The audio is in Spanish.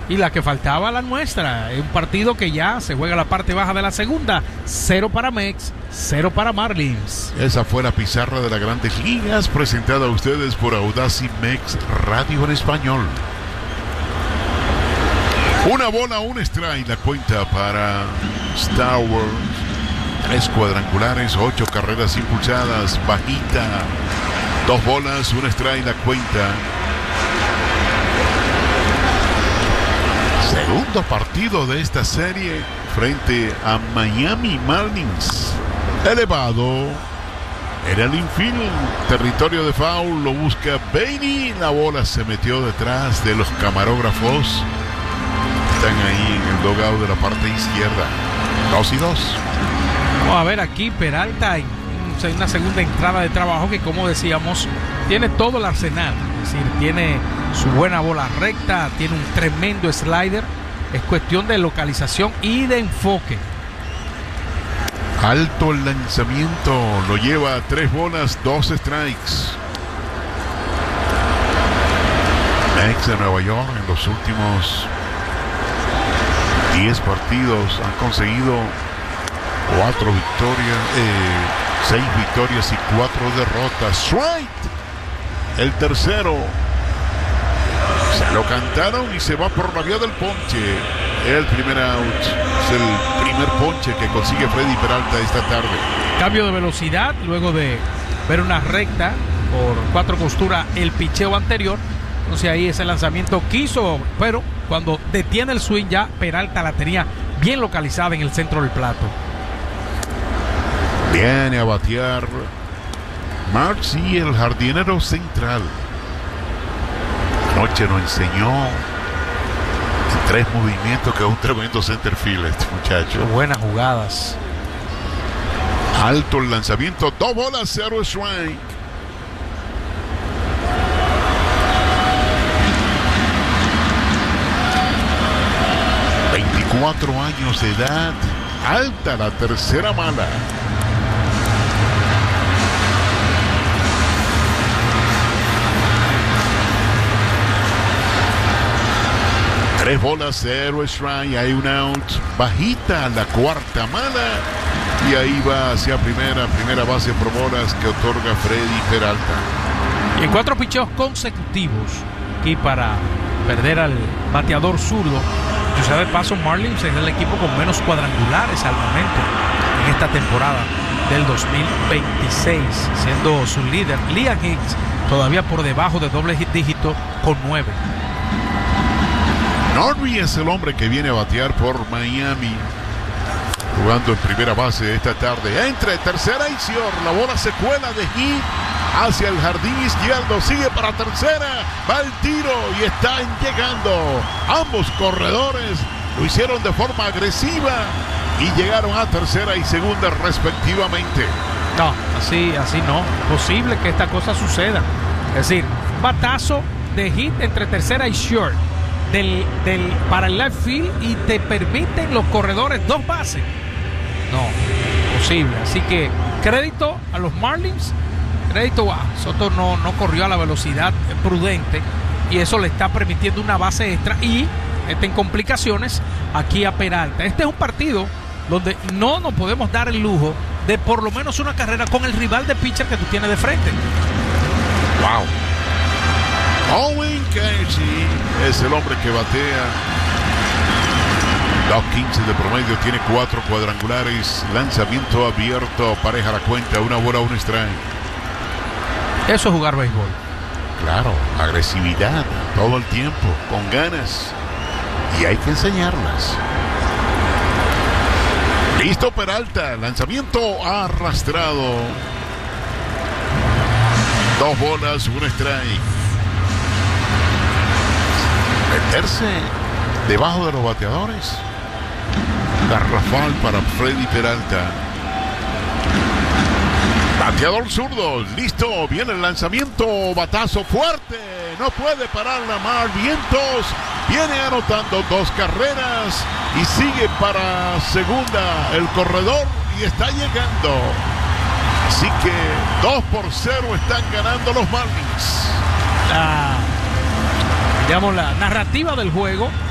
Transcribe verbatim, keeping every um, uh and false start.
Y la que faltaba, la nuestra. Un partido que ya se juega la parte baja de la segunda. Cero para Mex, cero para Marlins. Esa fue la pizarra de las Grandes Ligas, presentada a ustedes por Audacy Mex Radio en Español. Una bola, un strike, la cuenta para Star Wars. Tres cuadrangulares, ocho carreras impulsadas, bajita. Dos bolas, un strike, la cuenta. Segundo partido de esta serie frente a Miami Marlins. Elevado en el infield, territorio de foul, lo busca Bailey. La bola se metió detrás de los camarógrafos. Están ahí en el dugout de la parte izquierda. Dos y dos. Vamos a ver aquí Peralta en una segunda entrada de trabajo que, como decíamos, tiene todo el arsenal. Es decir, tiene su buena bola recta, tiene un tremendo slider. Es cuestión de localización y de enfoque. Alto el lanzamiento, lo lleva a tres bolas, dos strikes. Mex de Nueva York en los últimos diez partidos han conseguido cuatro victorias, eh, seis victorias y cuatro derrotas. Strike, el tercero. Se lo cantaron y se va por la vía del ponche. El primer out. Es el primer ponche que consigue Freddy Peralta esta tarde. Cambio de velocidad luego de ver una recta por cuatro costuras el picheo anterior. Entonces ahí ese lanzamiento quiso, pero cuando detiene el swing ya Peralta la tenía bien localizada en el centro del plato. Viene a batear Marcy, el jardinero central. Anoche nos enseñó en tres movimientos que es un tremendo center field este muchacho. Qué buenas jugadas. Alto el lanzamiento, dos bolas, cero strike. veinticuatro años de edad, alta la tercera mala. Tres bolas, cero strike, hay un out, bajita la cuarta mala y ahí va hacia primera, primera base por bolas que otorga Freddy Peralta. Y en cuatro picheos consecutivos aquí para perder al bateador zurdo. Yo sé de paso, Marlins es el equipo con menos cuadrangulares al momento en esta temporada del dos mil veintiséis, siendo su líder Liam Hicks todavía por debajo de doble dígito con nueve. Norby es el hombre que viene a batear por Miami, jugando en primera base esta tarde. Entre tercera y Cior, la bola se cuela de hit hacia el jardín izquierdo, sigue para tercera, va el tiro y están llegando. Ambos corredores lo hicieron de forma agresiva y llegaron a tercera y segunda respectivamente. No, así, así no. Posible que esta cosa suceda. Es decir, batazo de hit entre tercera y short. Del, del, para el left field y te permiten los corredores dos bases. No, posible. Así que crédito a los Marlins, crédito a Soto, no, no corrió a la velocidad prudente y eso le está permitiendo una base extra y en complicaciones aquí a Peralta. Este es un partido donde no nos podemos dar el lujo de por lo menos una carrera con el rival de pitcher que tú tienes de frente. Wow. Owen Caissie es el hombre que batea. dos quince de promedio, tiene cuatro cuadrangulares, lanzamiento abierto, pareja la cuenta, una bola, un strike. Eso es jugar béisbol. Claro, agresividad todo el tiempo, con ganas, y hay que enseñarlas. Listo Peralta, lanzamiento arrastrado. Dos bolas, un strike. Meterse debajo de los bateadores. Garrafal para Freddy Peralta. Bateador zurdo, listo, viene el lanzamiento, batazo fuerte, no puede parar la mar, vientos, viene anotando dos carreras y sigue para segunda el corredor y está llegando. Así que dos por cero están ganando los Marlins. La, digamos, la narrativa del juego